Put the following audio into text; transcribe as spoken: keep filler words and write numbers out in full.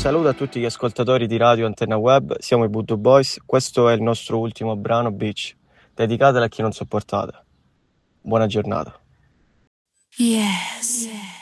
saluto a tutti gli ascoltatori di Radio Antenna Web, siamo i Voodoo Boys, questo è il nostro ultimo brano, Beach, dedicatelo a chi non sopportate. Buona giornata. Yes.